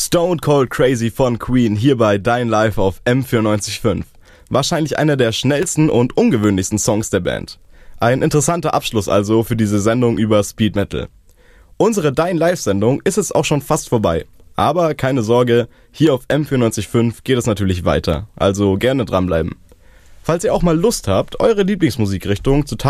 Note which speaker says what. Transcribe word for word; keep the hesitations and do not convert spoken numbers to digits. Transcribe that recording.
Speaker 1: Stone Cold Crazy von Queen hier bei Dein Live auf M vierundneunzig Komma fünf. Wahrscheinlich einer der schnellsten und ungewöhnlichsten Songs der Band. Ein interessanter Abschluss also für diese Sendung über Speed Metal. Unsere Dein Live-Sendung ist jetzt auch schon fast vorbei. Aber keine Sorge, hier auf M vierundneunzig Komma fünf geht es natürlich weiter. Also gerne dranbleiben. Falls ihr auch mal Lust habt, eure Lieblingsmusikrichtung zu